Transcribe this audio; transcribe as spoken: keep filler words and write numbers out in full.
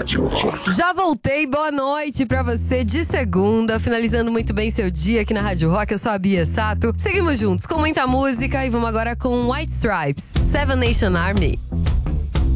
Rádio Rock. Já voltei, boa noite pra você de segunda, finalizando muito bem seu dia aqui na Rádio Rock. Eu sou a Bia Sato. Seguimos juntos com muita música e vamos agora com White Stripes, Seven Nation Army.